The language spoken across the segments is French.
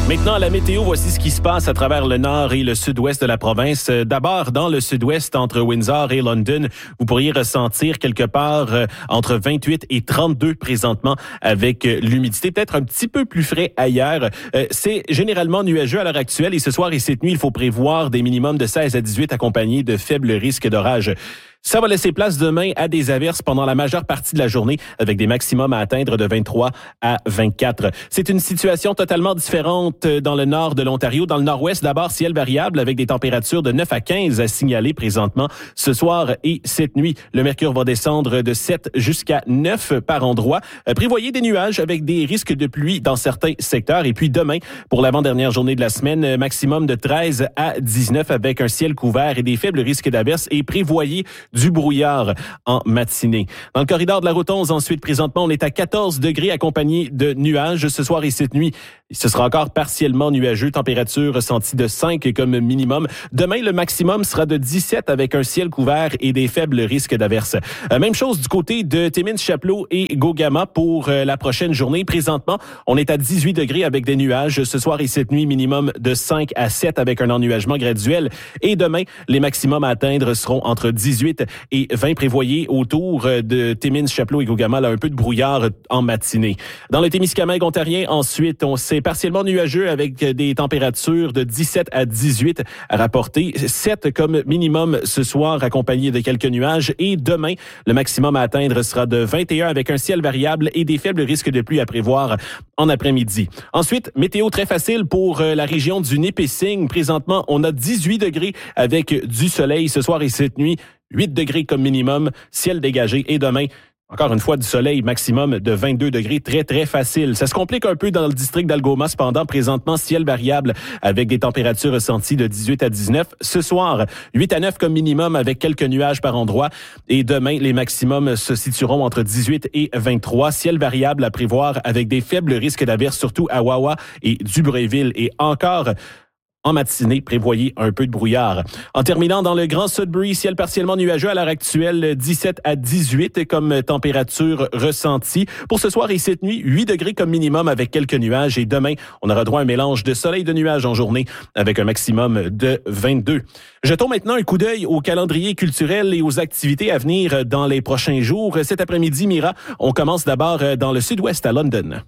Maintenant, à la météo, voici ce qui se passe à travers le nord et le sud-ouest de la province. D'abord, dans le sud-ouest, entre Windsor et London, vous pourriez ressentir quelque part entre 28 et 32 présentement avec l'humidité. Peut-être un petit peu plus frais ailleurs. C'est généralement nuageux à l'heure actuelle et ce soir et cette nuit, il faut prévoir des minimums de 16 à 18 accompagnés de faibles risques d'orage. Ça va laisser place demain à des averses pendant la majeure partie de la journée avec des maximums à atteindre de 23 à 24. C'est une situation totalement différente dans le nord de l'Ontario. Dans le nord-ouest, d'abord, ciel variable avec des températures de 9 à 15 à signaler présentement ce soir et cette nuit. Le mercure va descendre de 7 jusqu'à 9 par endroit. Prévoyez des nuages avec des risques de pluie dans certains secteurs. Et puis demain, pour l'avant-dernière journée de la semaine, maximum de 13 à 19 avec un ciel couvert et des faibles risques d'averses et prévoyez du brouillard en matinée. Dans le corridor de la route 11, ensuite, présentement, on est à 14 degrés accompagné de nuages. Ce soir et cette nuit, ce sera encore partiellement nuageux. Température ressentie de 5 comme minimum. Demain, le maximum sera de 17 avec un ciel couvert et des faibles risques d'averses. Même chose du côté de Timmins, Chapleau et Gogama pour la prochaine journée. Présentement, on est à 18 degrés avec des nuages. Ce soir et cette nuit, minimum de 5 à 7 avec un ennuagement graduel. Et demain, les maximums à atteindre seront entre 18 et 20. Prévoyez autour de Timmins, Chapleau et Gogama, là, un peu de brouillard en matinée. Dans le Témiscamingue ontarien, ensuite, c'est partiellement nuageux avec des températures de 17 à 18 à rapporter. 7 comme minimum ce soir, accompagné de quelques nuages. Et demain, le maximum à atteindre sera de 21 avec un ciel variable et des faibles risques de pluie à prévoir en après-midi. Ensuite, météo très facile pour la région du Nipissing. Présentement, on a 18 degrés avec du soleil ce soir et cette nuit. 8 degrés comme minimum, ciel dégagé. Et demain, encore une fois, du soleil, maximum de 22 degrés, très, très facile. Ça se complique un peu dans le district d'Algoma, cependant, présentement, ciel variable avec des températures ressenties de 18 à 19. Ce soir, 8 à 9 comme minimum avec quelques nuages par endroit. Et demain, les maximums se situeront entre 18 et 23. Ciel variable à prévoir avec des faibles risques d'averses, surtout à Wawa et Dubreuilville. Et encore, en matinée, prévoyez un peu de brouillard. En terminant, dans le Grand Sudbury, ciel partiellement nuageux à l'heure actuelle, 17 à 18 comme température ressentie. Pour ce soir et cette nuit, 8 degrés comme minimum avec quelques nuages. Et demain, on aura droit à un mélange de soleil et de nuages en journée avec un maximum de 22. Jetons maintenant un coup d'œil au calendrier culturel et aux activités à venir dans les prochains jours. Cet après-midi, Mira, on commence d'abord dans le sud-ouest à London.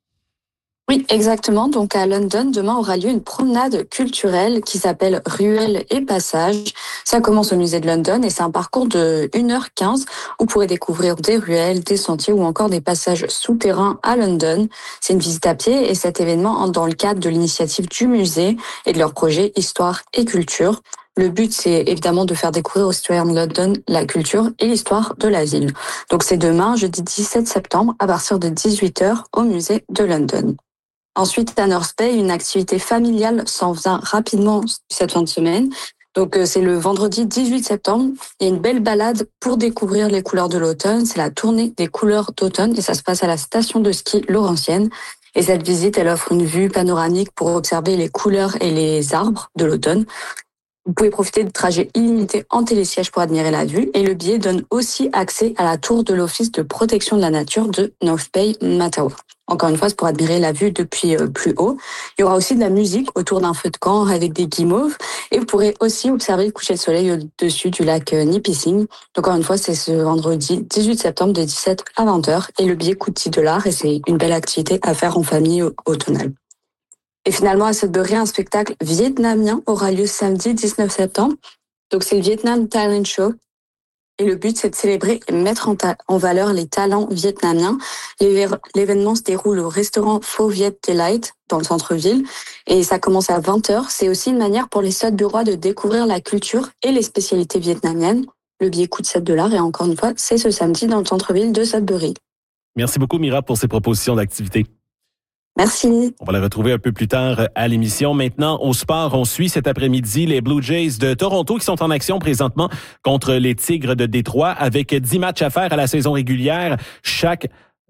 Oui, exactement. Donc à London, demain aura lieu une promenade culturelle qui s'appelle Ruelles et Passages. Ça commence au musée de London et c'est un parcours de 1h15 où vous pourrez découvrir des ruelles, des sentiers ou encore des passages souterrains à London. C'est une visite à pied et cet événement entre dans le cadre de l'initiative du musée et de leur projet Histoire et Culture. Le but, c'est évidemment de faire découvrir aux citoyens de London la culture et l'histoire de la ville. Donc c'est demain, jeudi 17 septembre, à partir de 18h au musée de London. Ensuite, à North Bay, une activité familiale s'en vient rapidement cette fin de semaine. Donc, c'est le vendredi 18 septembre. Il y a une belle balade pour découvrir les couleurs de l'automne. C'est la tournée des couleurs d'automne et ça se passe à la station de ski Laurentienne. Et cette visite, elle offre une vue panoramique pour observer les couleurs et les arbres de l'automne. Vous pouvez profiter de trajets illimités en télésiège pour admirer la vue. Et le billet donne aussi accès à la tour de l'Office de protection de la nature de North Bay, Matawa. Encore une fois, c'est pour admirer la vue depuis plus haut. Il y aura aussi de la musique autour d'un feu de camp avec des guimauves. Et vous pourrez aussi observer le coucher de soleil au-dessus du lac Nipissing. Donc, encore une fois, c'est ce vendredi 18 septembre de 17 à 20h. Et le billet coûte $10 et c'est une belle activité à faire en famille automnale. Et finalement, à Sudbury, un spectacle vietnamien aura lieu samedi 19 septembre. Donc, c'est le Vietnam Talent Show. Et le but, c'est de célébrer et mettre en valeur les talents vietnamiens. L'événement se déroule au restaurant Pho Viet Delight dans le centre-ville. Et ça commence à 20h. C'est aussi une manière pour les Sudburois de découvrir la culture et les spécialités vietnamiennes. Le billet coûte $7 et encore une fois, c'est ce samedi dans le centre-ville de Sudbury. Merci beaucoup, Mira, pour ces propositions d'activité. Merci. On va la retrouver un peu plus tard à l'émission. Maintenant, au sport, on suit cet après-midi les Blue Jays de Toronto qui sont en action présentement contre les Tigres de Détroit avec 10 matchs à faire à la saison régulière. Chaque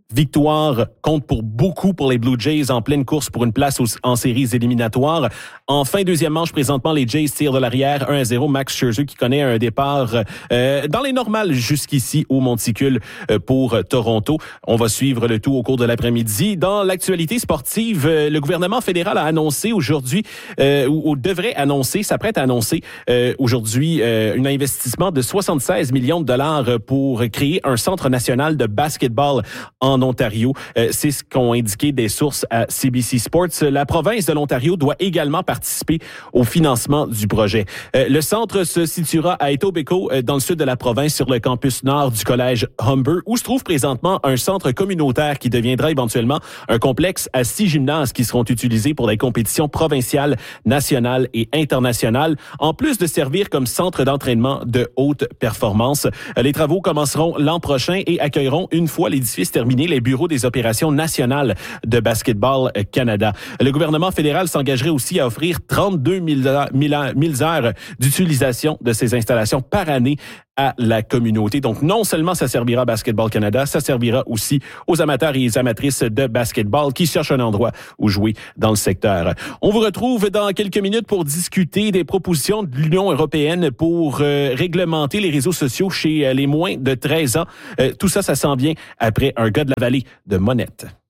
victoire compte pour beaucoup pour les Blue Jays en pleine course pour une place en séries éliminatoires. En fin deuxième manche, présentement, les Jays tirent de l'arrière 1-0. Max Scherzer qui connaît un départ dans les normales jusqu'ici au monticule pour Toronto. On va suivre le tout au cours de l'après-midi. Dans l'actualité sportive, le gouvernement fédéral a annoncé aujourd'hui, ou devrait annoncer, s'apprête à annoncer aujourd'hui un investissement de 76 millions de dollars pour créer un centre national de basketball en Ontario. C'est ce qu'ont indiqué des sources à CBC Sports. La province de l'Ontario doit également participer au financement du projet. Le centre se situera à Etobicoke, dans le sud de la province, sur le campus nord du collège Humber, où se trouve présentement un centre communautaire qui deviendra éventuellement un complexe à 6 gymnases qui seront utilisés pour des compétitions provinciales, nationales et internationales, en plus de servir comme centre d'entraînement de haute performance. Les travaux commenceront l'an prochain et accueilleront, une fois l'édifice terminé, les bureaux des opérations nationales de Basketball Canada. Le gouvernement fédéral s'engagerait aussi à offrir 32 000 heures d'utilisation de ces installations par année à la communauté. Donc, non seulement ça servira à Basketball Canada, ça servira aussi aux amateurs et les amatrices de basketball qui cherchent un endroit où jouer dans le secteur. On vous retrouve dans quelques minutes pour discuter des propositions de l'Union européenne pour réglementer les réseaux sociaux chez les moins de 13 ans. Tout ça, ça s'en vient après un gars de la vallée de Monette.